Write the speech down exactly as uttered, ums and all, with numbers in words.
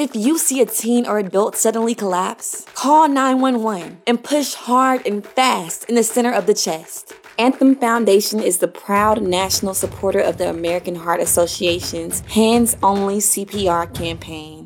If you see a teen or adult suddenly collapse, call nine one one and push hard and fast in the center of the chest. Anthem Foundation is the proud national supporter of the American Heart Association's Hands Only C P R campaign.